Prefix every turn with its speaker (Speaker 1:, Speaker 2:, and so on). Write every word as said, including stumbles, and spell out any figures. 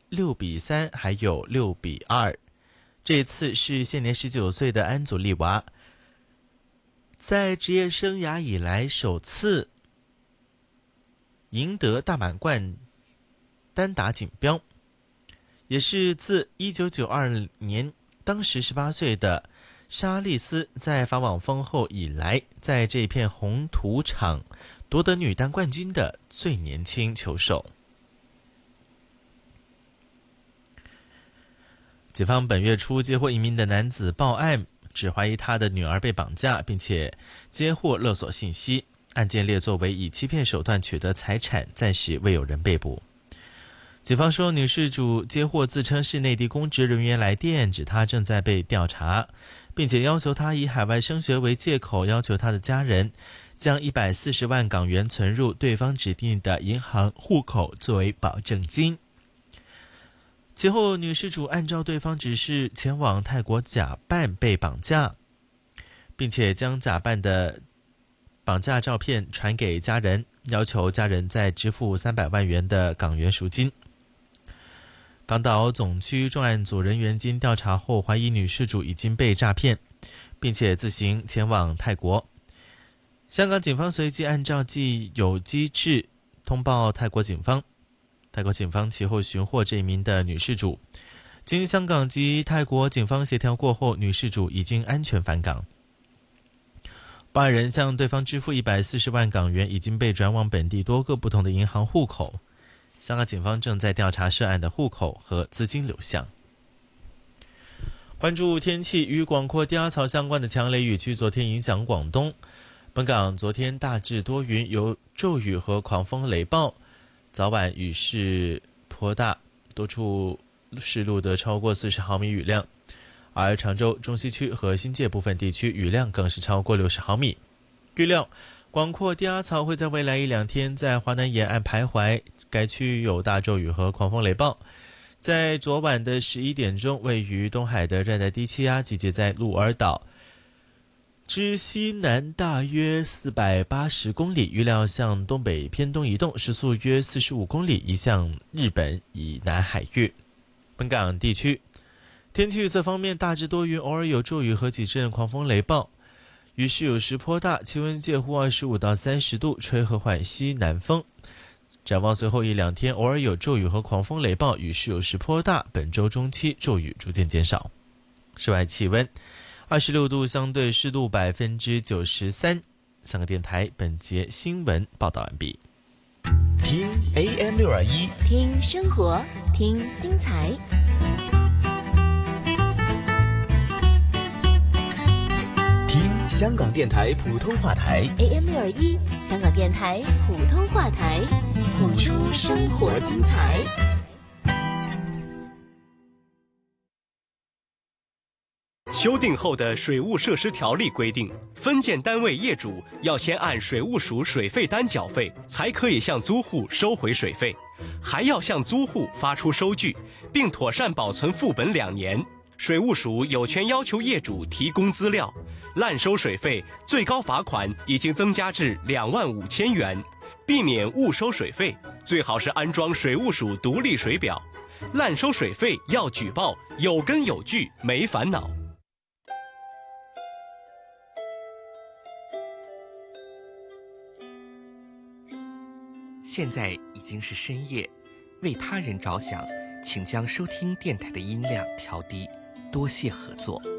Speaker 1: 六比三，还有六比二。这次是现年十九岁的安祖利娃在职业生涯以来首次赢得大满贯单打锦标，也是自一九九二年当时十八岁的莎莉丝在法网封后以来，在这片红土场夺得女单冠军的最年轻球手。警方本月初接获一名的男子报案，只怀疑他的女儿被绑架，并且接获勒索信息。案件列作为以欺骗手段取得财产，暂时未有人被捕。警方说，女事主接获自称是内地公职人员来电，指她正在被调查，并且要求她以海外升学为借口，要求她的家人将一百四十万港元存入对方指定的银行户口作为保证金。其后，女事主按照对方指示前往泰国假扮被绑架，并且将假扮的绑架照片传给家人，要求家人再支付三百万元的港元赎金。港岛总区重案组人员经调查后，怀疑女事主已经被诈骗，并且自行前往泰国。香港警方随即按照既有机制通报泰国警方，泰国警方其后寻获这名的女事主，经香港及泰国警方协调过后，女事主已经安全返港。报案人向对方支付一百四十万港元，已经被转往本地多个不同的银行户口。香港警方正在调查涉案的户口和资金流向。关注天气，与广阔低压槽相关的强雷雨区昨天影响广东。本港昨天大致多云，有骤雨和狂风雷暴，早晚雨势颇大，多处是录得超过四十毫米雨量，而长洲、中西区和新界部分地区雨量更是超过六十毫米。预料广阔低压槽会在未来一两天在华南沿岸徘徊，该区有大骤雨和狂风雷暴。在昨晚的十一点钟，位于东海的热带低气压集结在鹿儿岛之西南大约四百八十公里，预料向东北偏东移动，时速约四十五公里，移向日本以南海域。本港地区天气预测方面，大致多云，偶尔有骤雨和几阵狂风雷暴，雨势有时颇大，气温介乎二十五到三十度，吹和缓西南风。展望随后一两天，偶尔有骤雨和狂风雷暴，雨势有时颇大，本周中期骤雨逐渐减少。室外气温二十六度，相对湿度百分之九十三。香港电台本节新闻报道完毕。
Speaker 2: 听 A M 六二一，
Speaker 3: 听生活，听精彩。
Speaker 2: 听香港电台普通话台
Speaker 3: A M 六二一，香港电台普通话台，谱出生活精彩。
Speaker 4: 修订后的水务设施条例规定，分建单位业主要先按水务署水费单缴费，才可以向租户收回水费，还要向租户发出收据，并妥善保存副本两年。水务署有权要求业主提供资料，滥收水费最高罚款已经增加至两万五千元。避免误收水费，最好是安装水务署独立水表。滥收水费要举报，有根有据，没烦恼。
Speaker 5: 现在已经是深夜，为他人着想，请将收听电台的音量调低，多谢合作。